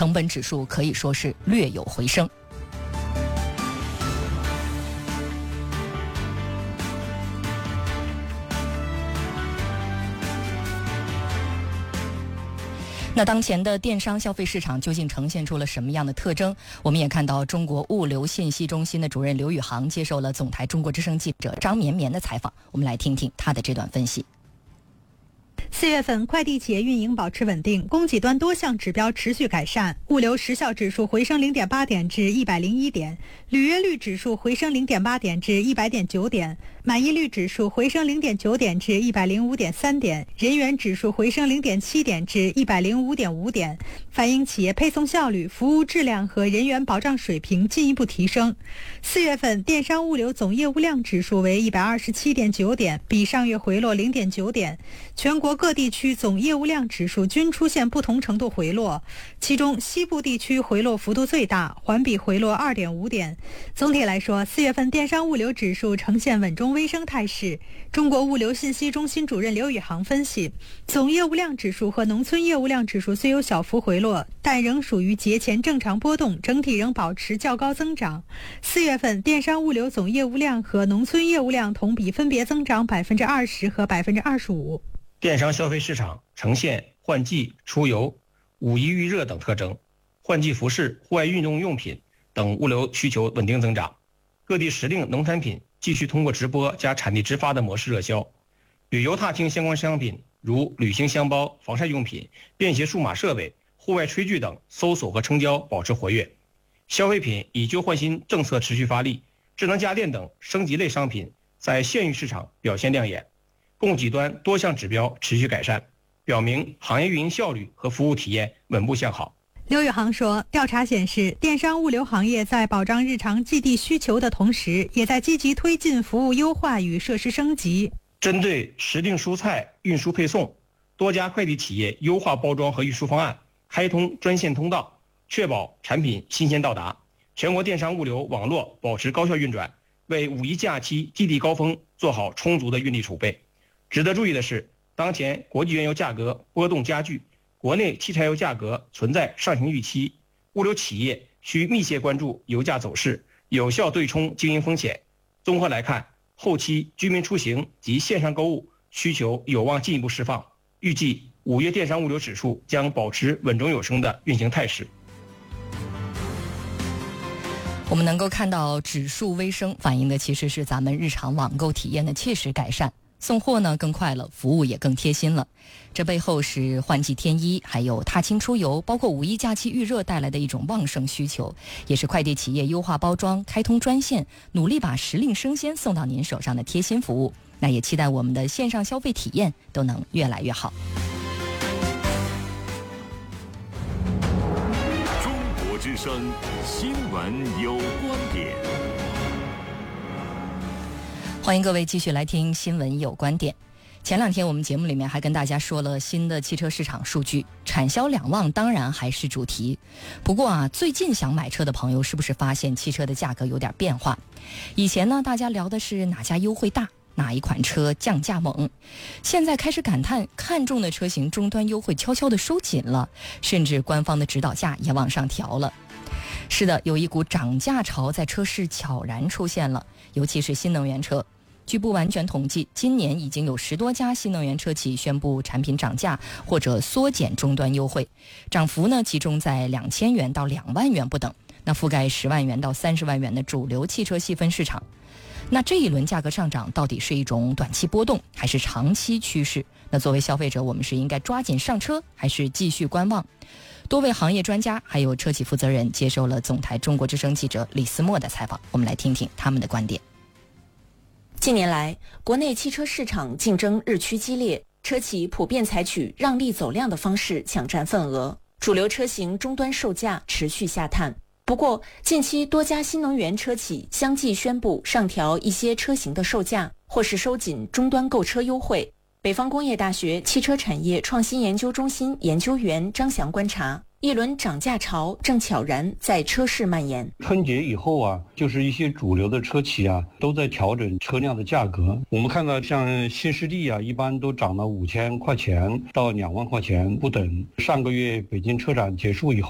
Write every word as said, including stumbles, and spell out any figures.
成本指数可以说是略有回升。那当前的电商消费市场究竟呈现出了什么样的特征？我们也看到中国物流信息中心的主任刘宇航接受了总台中国之声记者张绵绵的采访，我们来听听他的这段分析。 四月份快递企业运营保持稳定，供给端多项指标持续改善，物流时效指数回升 零点八 点至一百零一点，履约率指数回升 零点八 点至一百点九点，满意率指数回升 零点九 点至一百零五点三点，人员指数回升 零点七 点至一百零五点五点，反映企业配送效率、服务质量和人员保障水平进一步提升。四月份电商物流总业务量指数为 一百二十七点九 点，比上月回落 零点九 点，全国各地区总业务量指数均出现不同程度回落，其中西部地区回落幅度最大，环比回落 二点五 点。总体来说，四月份电商物流指数呈现稳中微升态势。中国物流信息中心主任刘宇航分析，总业务量指数和农村业务量指数虽有小幅回落，但仍属于节前正常波动，整体仍保持较高增长。四月份电商物流总业务量和农村业务量同比分别增长 百分之二十 和 百分之二十五。 电商消费市场呈现换季、出游、五一预热等特征，换季服饰、户外运动用品等物流需求稳定增长，各地时令农产品继续通过直播加产地直发的模式热销，旅游踏青相关商品如旅行箱包、防晒用品、便携数码设备、户外炊具等搜索和成交保持活跃，消费品以旧换新政策持续发力，智能家电等升级类商品在县域市场表现亮眼，供给端多项指标持续改善，表明行业运营效率和服务体验稳步向好。 刘宇航说，调查显示，电商物流行业在保障日常寄递需求的同时，也在积极推进服务优化与设施升级。 针对时令蔬菜运输配送，多家快递企业优化包装和运输方案，开通专线通道，确保产品新鲜到达。全国电商物流网络保持高效运转，为五一假期寄递高峰做好充足的运力储备。值得注意的是，当前国际原油价格波动加剧，国内汽柴油价格存在上行预期，物流企业需密切关注油价走势，有效对冲经营风险。综合来看，后期居民出行及线上购物需求有望进一步释放，预计五月电商物流指数将保持稳中有升的运行态势。 我们能够看到指数微升，反映的其实是咱们日常网购体验的切实改善，送货呢更快了，服务也更贴心了。这背后是换季添衣，还有踏青出游，包括五一假期预热带来的一种旺盛需求，也是快递企业优化包装、开通专线，努力把时令生鲜送到您手上的贴心服务。那也期待我们的线上消费体验都能越来越好。 中国之声新闻有观点。 欢迎各位继续来听新闻有观点。前两天我们节目里面还跟大家说了新的汽车市场数据，产销两旺当然还是主题。不过啊，最近想买车的朋友是不是发现汽车的价格有点变化？以前呢，大家聊的是哪家优惠大，哪一款车降价猛，现在开始感叹看中的车型终端优惠悄悄地收紧了，甚至官方的指导价也往上调了。是的，有一股涨价潮在车市悄然出现了，尤其是新能源车。据不完全统计，今年已经有十多家新能源车企宣布产品涨价或者缩减终端优惠，涨幅呢集中在两千元到两万元不等，那覆盖十万元到三十万元的主流汽车细分市场。那这一轮价格上涨到底是一种短期波动还是长期趋势？那作为消费者，我们是应该抓紧上车还是继续观望？多位行业专家还有车企负责人接受了总台中国之声记者李思墨的采访，我们来听听他们的观点。 近年来，国内汽车市场竞争日趋激烈，车企普遍采取让利走量的方式抢占份额，主流车型终端售价持续下探。不过，近期多家新能源车企相继宣布上调一些车型的售价，或是收紧终端购车优惠。北方工业大学汽车产业创新研究中心研究员张翔观察，一轮涨价潮正悄然在车市蔓延。 春节以后啊，就是一些主流的车企啊，都在调整车辆的价格。我们看到像新势力啊，一般都涨了五千块钱到两万块钱不等。上个月北京车展结束以后，